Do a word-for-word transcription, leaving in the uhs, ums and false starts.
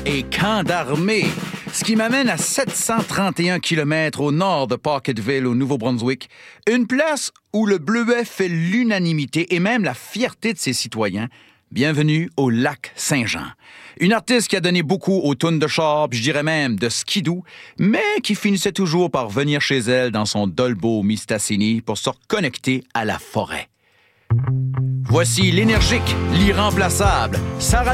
et camp d'armée. Ce qui m'amène à sept cent trente et un kilomètres au nord de Pocketville, au Nouveau-Brunswick. Une place où le bleuet fait l'unanimité et même la fierté de ses citoyens. Bienvenue au lac Saint-Jean. Une artiste qui a donné beaucoup aux tunes de char, puis je dirais même de skidoo, mais qui finissait toujours par venir chez elle dans son Dolbo Mistassini pour se reconnecter à la forêt. Voici l'énergique, l'irremplaçable Sarah